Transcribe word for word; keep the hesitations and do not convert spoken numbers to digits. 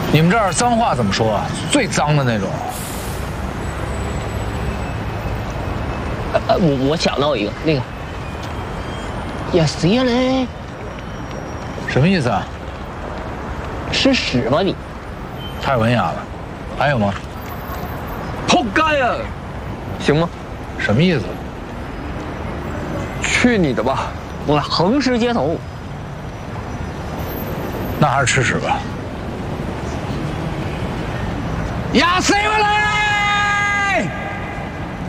你们这儿脏话怎么说啊？最脏的那种。 呃，我我想到一个，那个，呀谁呀嘞？ 什么意思啊？ 吃屎吧你！ 太文雅了。还有吗？ 扑街呀！行吗？ 什么意思？ 去你的吧！ 我横尸街头。 那还是吃屎吧。 呀谁们来？